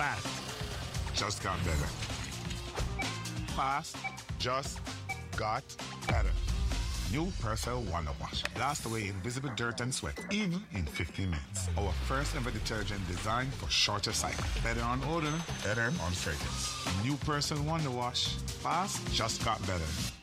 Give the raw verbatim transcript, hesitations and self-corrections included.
bad. Just got better. Fast. Just got better. New Persil Wonder Wash. Blast away invisible dirt and sweat, even in fifteen minutes. Our first ever detergent designed for shorter cycle. Better on odor, better on fragrance. New Persil Wonder Wash. Fast, just got better.